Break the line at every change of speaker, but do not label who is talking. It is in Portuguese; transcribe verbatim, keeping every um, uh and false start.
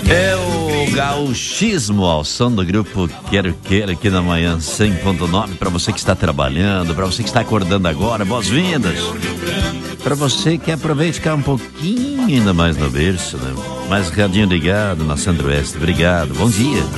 É o gauchismo ao som do grupo Quero Quero aqui na manhã cem ponto nove. Para você que está trabalhando, para você que está acordando agora, boas-vindas. Para você que aproveita ficar um pouquinho ainda mais no berço, né? Mais radinho ligado na Centro-Oeste. Obrigado, bom dia.